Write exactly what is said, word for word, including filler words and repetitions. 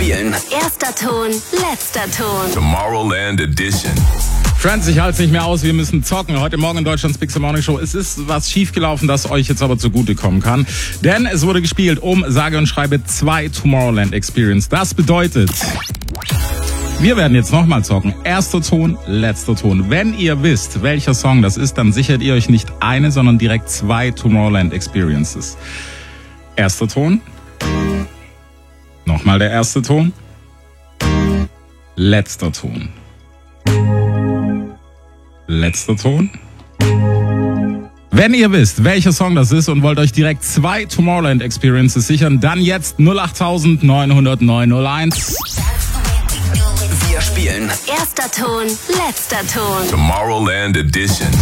spielen. Erster Ton, letzter Ton. Tomorrowland Edition. Friends, ich halte es nicht mehr aus, wir müssen zocken. Heute Morgen in Deutschlands Pixel Morning Show. Es ist was schiefgelaufen, das euch jetzt aber zugutekommen kann. Denn es wurde gespielt um, sage und schreibe, zwei Tomorrowland Experience. Das bedeutet, wir werden jetzt nochmal zocken. Erster Ton, letzter Ton. Wenn ihr wisst, welcher Song das ist, dann sichert ihr euch nicht eine, sondern direkt zwei Tomorrowland Experiences. Erster Ton. Nochmal der erste Ton. Letzter Ton. Letzter Ton. Wenn ihr wisst, welcher Song das ist und wollt euch direkt zwei Tomorrowland Experiences sichern, dann jetzt null acht neun null null neun null eins. Wir spielen. Erster Ton, letzter Ton. Tomorrowland Edition.